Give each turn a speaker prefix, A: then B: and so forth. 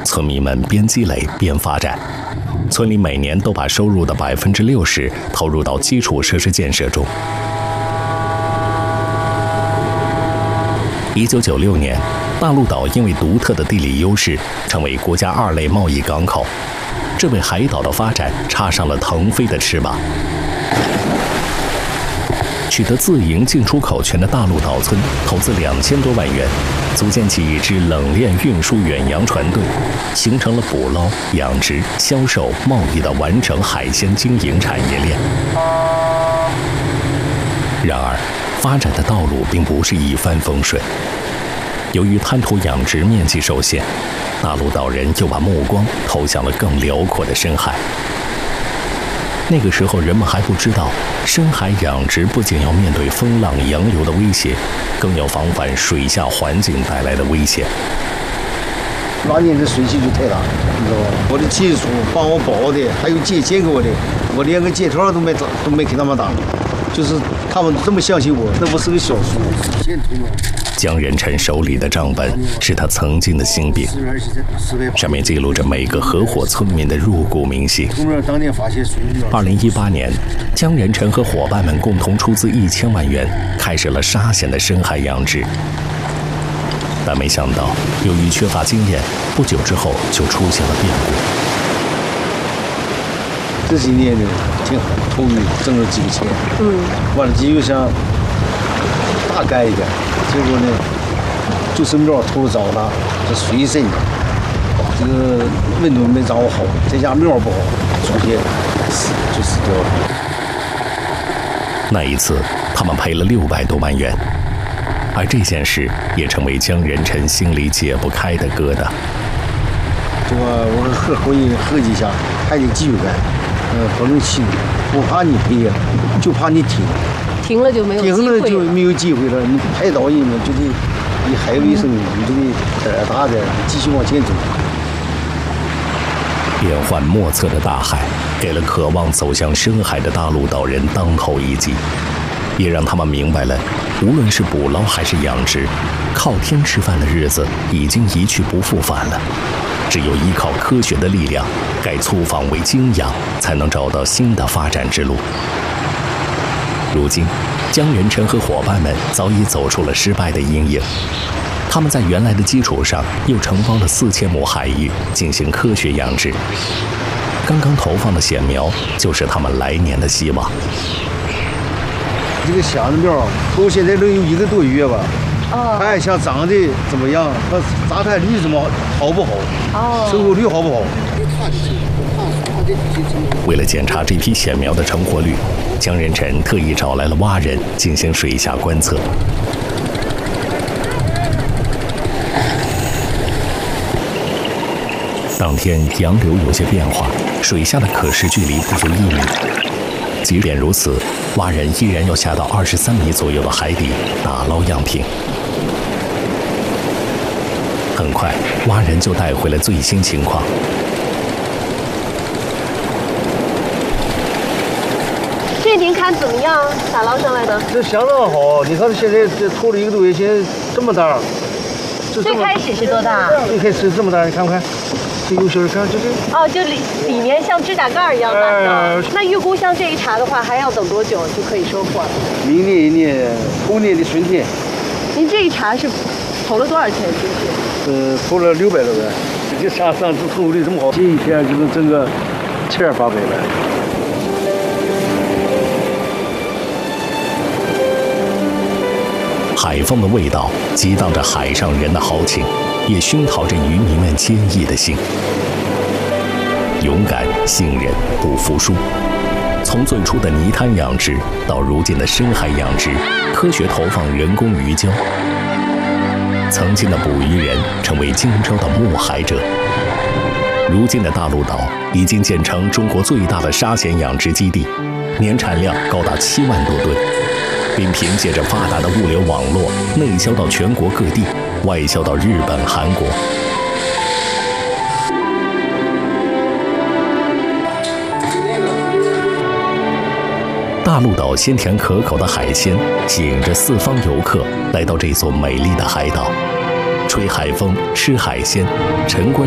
A: 村民们边积累边发展。村里每年都把收入的60%投入到基础设施建设中。1996年，大陆岛因为独特的地理优势，成为国家2类贸易港口，这为海岛的发展插上了腾飞的翅膀。取得自营进出口权的大陆岛村投资2000多万元，组建起一支冷链运输远洋船队，形成了捕捞、养殖、销售、贸易的完整海鲜经营产业链。然而，发展的道路并不是一帆风顺。由于滩涂养殖面积受限，大陆岛人又把目光投向了更辽阔的深海。那个时候，人们还不知道，深海养殖不仅要面对风浪、洋流的威胁，更要防范水下环境带来的危险。
B: 那年的水性就太大，你知道吧？我的技术帮我保的，还有借给我的，我连个借条都没给他们打，就是他们这么相信我，那不是个小数。
A: 江仁臣手里的账本是他曾经的心病，上面记录着每个合伙村民的入股明细。2018年，江仁臣和伙伴们共同出资1000万元，开始了沙县的深海养殖。但没想到，由于缺乏经验，不久之后就出现了变故。
B: 这几年呢，挺好，投入挣了几个钱，完了就想大干一点。结果呢，就是苗投早了，这水深，这个温度没掌握好，再加苗不好，出现就死掉了。
A: 那一次，他们赔了600多万元，而这件事也成为江仁臣心里解不开的疙瘩。
B: 我和合伙人合计一下，还得继续干，不能气，不怕你赔呀，就怕你停。
C: 停了就没有机会了。
B: 停了就没有机会了。你海岛人们就得以海为生，你就得胆大点，继续往前走。
A: 变幻莫测的大海，给了渴望走向深海的大陆岛人当头一击，也让他们明白了，无论是捕捞还是养殖，靠天吃饭的日子已经一去不复返了。只有依靠科学的力量，改粗放为精养，才能找到新的发展之路。如今，江仁臣和伙伴们早已走出了失败的阴影。他们在原来的基础上又承包了4000亩海域进行科学养殖。刚刚投放的秸苗就是他们来年的希望。
B: 这个香的苗投现在能有1个多月吧。看想长得怎么样，它杂谈率怎么好不好？收获率好不好？
A: 为了检查这批秸苗的成活率，江仁臣特意找来了蛙人进行水下观测。当天洋流有些变化，水下的可视距离不足1米。即便如此，蛙人依然要下到23米左右的海底打捞样品。很快，蛙人就带回了最新情况。
C: 这您看怎么样？打捞上来的？
B: 这相当好，你看现在这投了1个多月，现在这么大。
C: 最开始是多大？
B: 最开始这么大，你看不看？这有小看这个。
C: 就里面像指甲盖一样大小。那预估像这一茬的话，还要等多久就可以收获？
B: 明年1年，后年的春天。
C: 您这一茬是投了多少钱进去？
B: 投了600多万。这上次投入率这么好，这一天就能挣个700-800万。
A: 海风的味道激荡着海上人的豪情，也熏陶着渔民们坚毅的心。勇敢、信任、不服输。从最初的泥滩养殖到如今的深海养殖，科学投放人工鱼礁。曾经的捕鱼人成为今朝的牧海者。如今的大陆岛已经建成中国最大的沙蚬养殖基地，年产量高达7万多吨，并凭借着发达的物流网络内销到全国各地，外销到日本、韩国。大陆岛鲜甜可口的海鲜吸引着四方游客来到这座美丽的海岛，吹海风、吃海鲜，晨观